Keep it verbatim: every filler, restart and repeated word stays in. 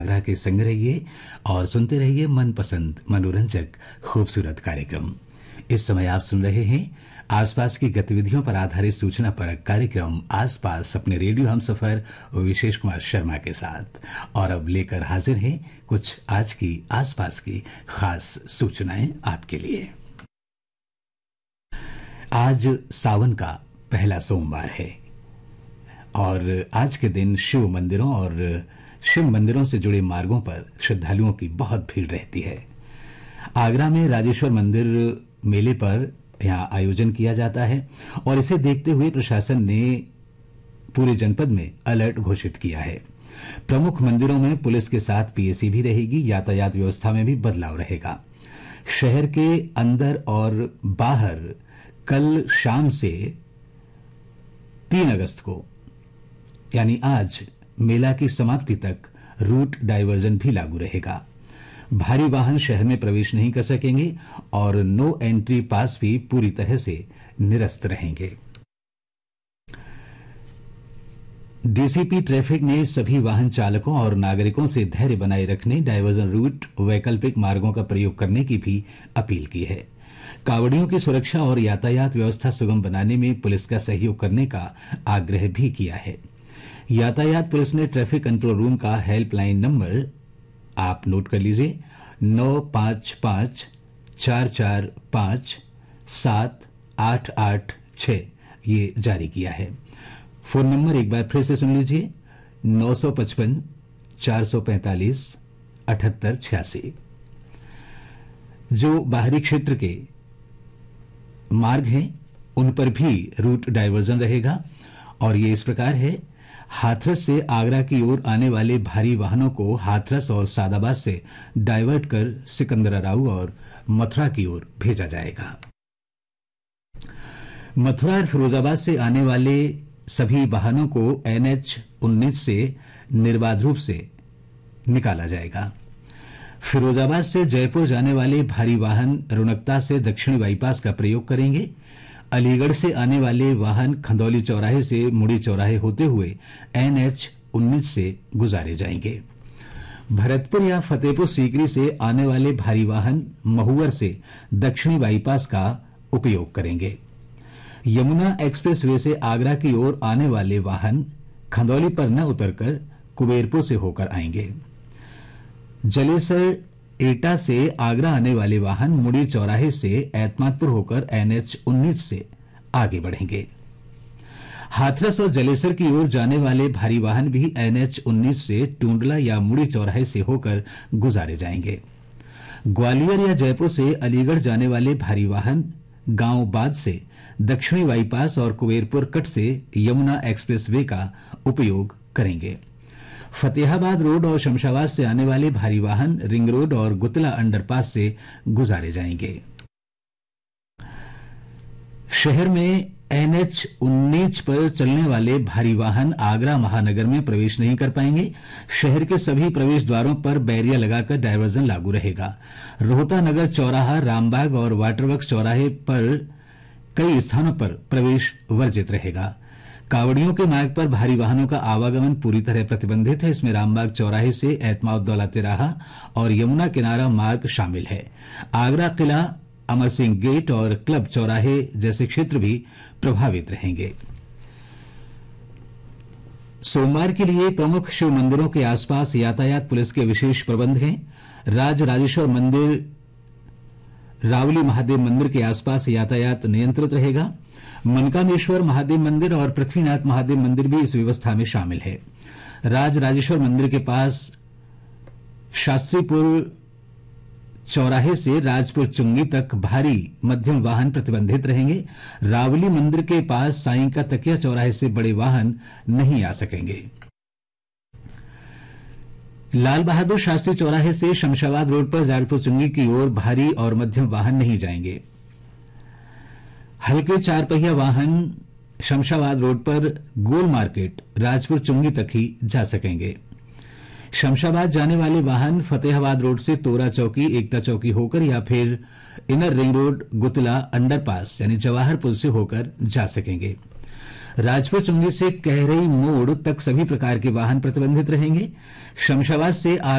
आगरा के संग रहिए और सुनते रहिए मनपसंद मनोरंजक खूबसूरत कार्यक्रम। इस समय आप सुन रहे हैं आसपास की गतिविधियों पर आधारित सूचना परक कार्यक्रम आसपास अपने रेडियो हमसफर विशेष कुमार शर्मा के साथ। और अब लेकर हाजिर हैं कुछ आज की आसपास की खास सूचनाएं आपके लिए। आज सावन का पहला सोमवार है और आज के दिन शिव मंदिरों और शिव मंदिरों से जुड़े मार्गों पर श्रद्धालुओं की बहुत भीड़ रहती है। आगरा में राजेश्वर मंदिर मेले पर यहाँ आयोजन किया जाता है और इसे देखते हुए प्रशासन ने पूरे जनपद में अलर्ट घोषित किया है। प्रमुख मंदिरों में पुलिस के साथ पीएसी भी रहेगी। यातायात व्यवस्था में भी बदलाव रहेगा। शहर के अंदर और बाहर कल शाम से तीन अगस्त को यानी आज मेला की समाप्ति तक रूट डायवर्जन भी लागू रहेगा। भारी वाहन शहर में प्रवेश नहीं कर सकेंगे और नो एंट्री पास भी पूरी तरह से निरस्त रहेंगे। डीसीपी ट्रैफिक ने सभी वाहन चालकों और नागरिकों से धैर्य बनाए रखने, डायवर्जन रूट, वैकल्पिक मार्गों का प्रयोग करने की भी अपील की है। कावड़ियों की सुरक्षा और यातायात व्यवस्था सुगम बनाने में पुलिस का सहयोग करने का आग्रह भी किया है। यातायात पुलिस ने ट्रैफिक कंट्रोल रूम का हेल्पलाइन नंबर आप नोट कर लीजिए, नौ पांच पांच चार चार पांच सात आठ आठ छह ये जारी किया है। फोन नंबर एक बार फिर से सुन लीजिए, नौ सौ पचपन चार सौ पैंतालीस अठहत्तर छियासी। जो बाहरी क्षेत्र के मार्ग हैं उन पर भी रूट डायवर्जन रहेगा और ये इस प्रकार है। हाथरस से आगरा की ओर आने वाले भारी वाहनों को हाथरस और सादाबाद से डाइवर्ट कर सिकंदराबाद और मथुरा की ओर भेजा जाएगा। मथुरा और फिरोजाबाद से आने वाले सभी वाहनों को एनएच उन्नीस से निर्बाध रूप से निकाला जाएगा। फिरोजाबाद से जयपुर जाने वाले भारी वाहन रुणकता से दक्षिणी बाईपास का प्रयोग करेंगे। अलीगढ़ से आने वाले वाहन खंदौली चौराहे से मुड़ी चौराहे होते हुए एनएच उन्नीस से गुजारे जाएंगे। भरतपुर या फतेहपुर सीकरी से आने वाले भारी वाहन महुवर से दक्षिणी बाईपास का उपयोग करेंगे। यमुना एक्सप्रेस वे से आगरा की ओर आने वाले वाहन खंदौली पर न उतरकर कुबेरपुर से होकर आएंगे। जलेसर एटा से आगरा आने वाले वाहन मुड़ी चौराहे से एतमादपुर होकर एनएच उन्नीस से आगे बढ़ेंगे। हाथरस और जलेसर की ओर जाने वाले भारी वाहन भी एनएच उन्नीस से टूंडला या मुड़ी चौराहे से होकर गुजारे जाएंगे। ग्वालियर या जयपुर से अलीगढ़ जाने वाले भारी वाहन गांव बाद से दक्षिणी बाईपास और कुबेरपुर कट से यमुना एक्सप्रेस वे का उपयोग करेंगे। फतेहाबाद रोड और शमशाबाद से आने वाले भारी वाहन रिंग रोड और गुतला अंडरपास से गुजारे जाएंगे। शहर में एनएच उन्नीस पर चलने वाले भारी वाहन आगरा महानगर में प्रवेश नहीं कर पाएंगे। शहर के सभी प्रवेश द्वारों पर बैरियर लगाकर डायवर्जन लागू रहेगा। रोहता नगर चौराहा, रामबाग और वाटरवर्क्स चौराहे पर कई स्थानों पर प्रवेश वर्जित रहेगा। कावड़ियों के मार्ग पर भारी वाहनों का आवागमन पूरी तरह प्रतिबंधित है। इसमें रामबाग चौराहे से एतमाउद्दौला तिराहा और यमुना किनारा मार्ग शामिल है। आगरा किला, अमर सिंह गेट और क्लब चौराहे जैसे क्षेत्र भी प्रभावित रहेंगे। सोमवार के लिए प्रमुख शिव मंदिरों के आसपास यातायात पुलिस के विशेष प्रबंध हैं। राज राजेश्वर मंदिर, रावली महादेव मंदिर के आसपास यातायात नियंत्रित रहेगा। मनकामेश्वर महादेव मंदिर और पृथ्वीनाथ महादेव मंदिर भी इस व्यवस्था में शामिल है। राज राजेश्वर मंदिर के पास शास्त्रीपुर चौराहे से राजपुर चुंगी तक भारी मध्यम वाहन प्रतिबंधित रहेंगे। रावली मंदिर के पास साईं का तकिया चौराहे से बड़े वाहन नहीं आ सकेंगे। लाल बहादुर शास्त्री चौराहे से शमशाबाद रोड पर राजपुर चुंगी की ओर भारी और मध्यम वाहन नहीं जाएंगे। हल्के चार पहिया वाहन शमशाबाद रोड पर गोल मार्केट राजपुर चुंगी तक ही जा सकेंगे। शमशाबाद जाने वाले वाहन फतेहाबाद रोड से तोरा चौकी, एकता चौकी होकर या फिर इनर रिंग रोड, गुतला अंडरपास यानी जवाहर पुल से होकर जा सकेंगे। राजपुर चुंगी से कहरई मोड़ तक सभी प्रकार के वाहन प्रतिबंधित रहेंगे। शमशाबाद से